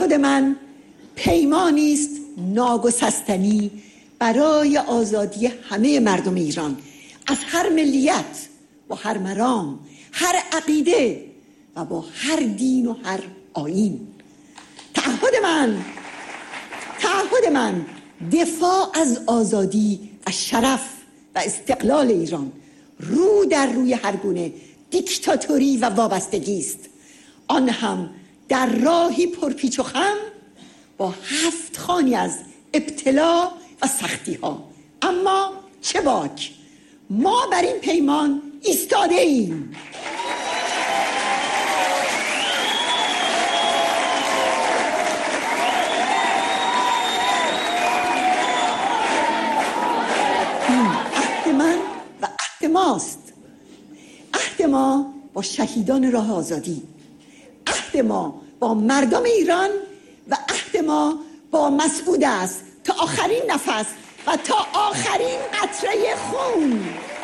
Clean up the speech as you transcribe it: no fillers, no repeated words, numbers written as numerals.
تعهد من پیمانی است ناگسستنی برای آزادی همه مردم ایران از هر ملیت، با هر مرام، هر عقیده و با هر دین و هر آیین. تعهد من دفاع از آزادی و شرف و استقلال ایران رو در روی هر گونه دیکتاتوری و وابستگی است، آن هم در راهی پرپیچ و خم با 7 خوانی از ابتلا و سختی ها. اما چه باک، ما بر این پیمان ایستاده ایم. عهد من و عهد ماست، عهد ما با شهیدان راه آزادی، عهد ما با مردم ایران و عهد ما با مسعود است تا آخرین نفس و تا آخرین قطره خون.